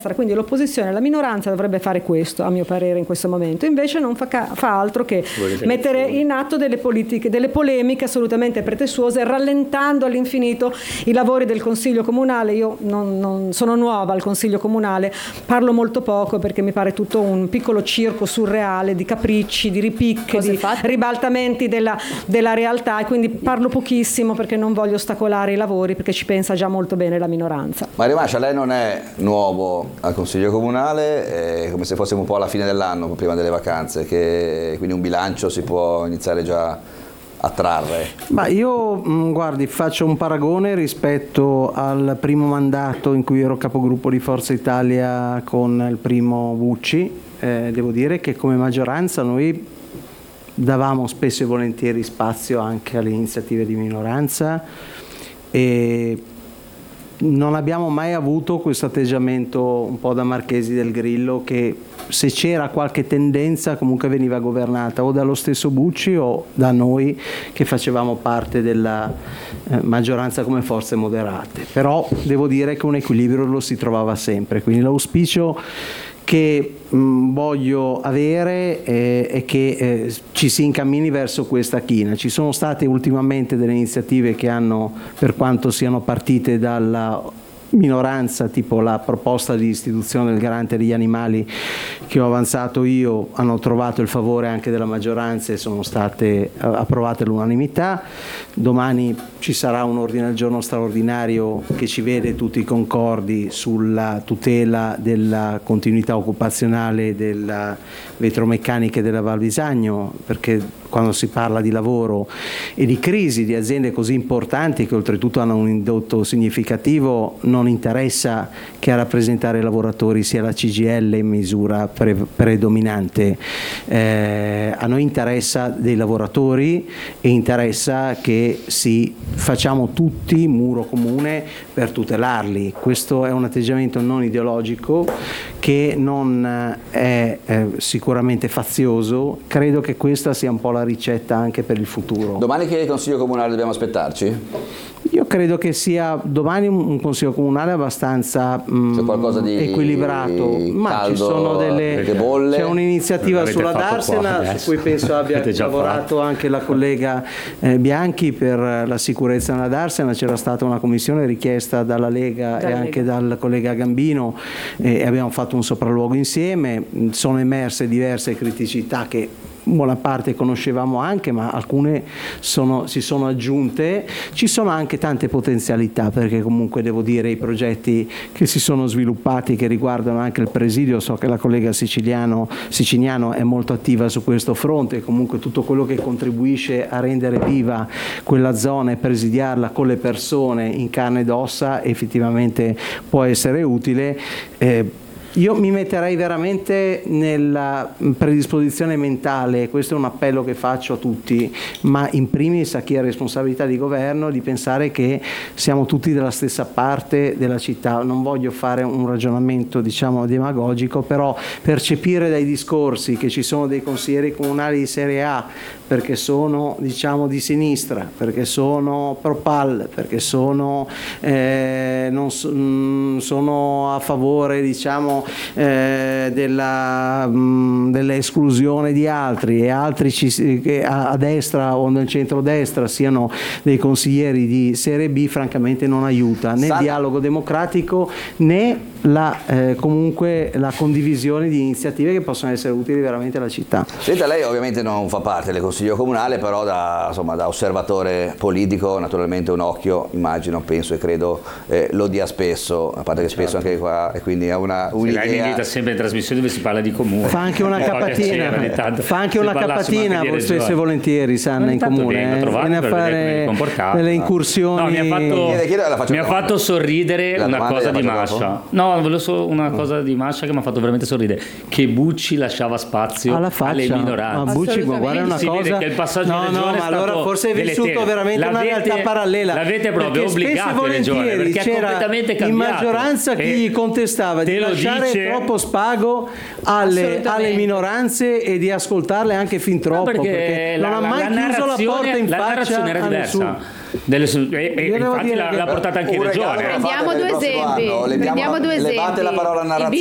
Quindi l'opposizione, la minoranza dovrebbe fare questo, a mio parere, in questo momento. Invece non fa altro che mettere in atto delle politiche, delle polemiche assolutamente pretestuose, rallentando all'infinito i lavori del Consiglio Comunale. Io non sono nuova al Consiglio Comunale, parlo molto poco perché mi pare tutto un piccolo circo surreale di capricci, di ripicche, di ribaltamenti della realtà, e quindi parlo pochissimo perché non voglio ostacolare i lavori, perché ci pensa già molto bene la minoranza. Mario Mascia, lei non è nuovo al Consiglio Comunale, è come se fossimo un po' alla fine dell'anno, prima delle vacanze, quindi un bilancio si può iniziare già a trarre. Ma io, guardi, faccio un paragone rispetto al primo mandato in cui ero capogruppo di Forza Italia con il primo Bucci. Devo dire che come maggioranza noi davamo spesso e volentieri spazio anche alle iniziative di minoranza e non abbiamo mai avuto questo atteggiamento un po' da Marchesi del Grillo, che se c'era qualche tendenza comunque veniva governata o dallo stesso Bucci o da noi che facevamo parte della maggioranza come forze moderate. Però devo dire che un equilibrio lo si trovava sempre, quindi l'auspicio che voglio avere è che ci si incammini verso questa china. Ci sono state ultimamente delle iniziative che hanno, per quanto siano partite dalla minoranza, tipo la proposta di istituzione del garante degli animali che ho avanzato io, hanno trovato il favore anche della maggioranza e sono state approvate all'unanimità. Domani ci sarà un ordine del giorno straordinario che ci vede tutti concordi sulla tutela della continuità occupazionale della vetromeccanica della Val Bisagno, perché quando si parla di lavoro e di crisi di aziende così importanti che oltretutto hanno un indotto significativo, non interessa che a rappresentare i lavoratori sia la CGIL in misura predominante. A noi interessa dei lavoratori e interessa che facciamo tutti muro comune per tutelarli. Questo è un atteggiamento non ideologico che non è sicuramente fazioso. Credo che questa sia un po' la ricetta anche per il futuro. Domani che Consiglio Comunale dobbiamo aspettarci? Io credo che sia domani un Consiglio Comunale abbastanza equilibrato, ma ci sono c'è un'iniziativa sulla Darsena su cui penso abbia lavorato anche la collega Bianchi per la sicurezza nella Darsena. C'era stata una commissione richiesta dalla Lega e anche dal collega Gambino e abbiamo fatto un sopralluogo insieme. Sono emerse diverse criticità che buona parte conoscevamo anche, ma alcune si sono aggiunte. Ci sono anche tante potenzialità, perché comunque devo dire i progetti che si sono sviluppati che riguardano anche il presidio, so che la collega Siciliano è molto attiva su questo fronte, comunque tutto quello che contribuisce a rendere viva quella zona e presidiarla con le persone in carne ed ossa effettivamente può essere utile. Io mi metterei veramente nella predisposizione mentale, questo è un appello che faccio a tutti, ma in primis a chi ha responsabilità di governo, di pensare che siamo tutti dalla stessa parte della città. Non voglio fare un ragionamento demagogico, però percepire dai discorsi che ci sono dei consiglieri comunali di serie A perché sono di sinistra, perché sono pro PAL, perché sono a favore dell'esclusione di altri, e altri che a destra o nel centrodestra siano dei consiglieri di serie B, francamente non aiuta né il dialogo democratico né comunque la condivisione di iniziative che possono essere utili veramente alla città. Senta, lei ovviamente non fa parte del Consiglio Comunale, però da osservatore politico naturalmente un occhio, immagino, penso e credo lo dia spesso, a parte che spesso anche qua, e quindi ha un'idea. Lei mi invita sempre in trasmissioni dove si parla di comune. Fa anche una capatina, spesso e volentieri, Sanna, in comune. Viene a fare delle incursioni. Mi ha fatto sorridere una cosa di Mascia. No, volevo solo una cosa di Mascia che mi ha fatto veramente sorridere, che Bucci lasciava spazio alle minoranze. Ma Bucci, guarda una cosa, che il passaggio in regione ma allora forse hai vissuto veramente una realtà parallela. L'avete proprio obbligato in regione, perché è completamente cambiato. In maggioranza chi gli contestava di lasciare troppo spago alle minoranze e di ascoltarle anche fin troppo, perché non ha mai chiuso la porta in faccia a nessuno. infatti l'ha portata anche in regione. Prendiamo due esempi. Levate la parola narrazione.